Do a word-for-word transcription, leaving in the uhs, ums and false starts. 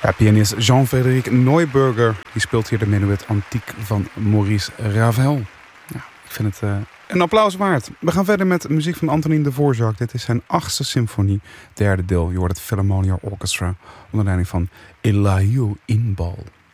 Ja, pianist Jean-Frédéric Neuberger die speelt hier de Menuet Antique van Maurice Ravel. Ja, ik vind het uh, een applaus waard. We gaan verder met muziek van Antonin Dvorak. Dit is zijn achtste symfonie, derde deel. Je hoort het Philharmonia Orchestra onder leiding van Elihu Inbal.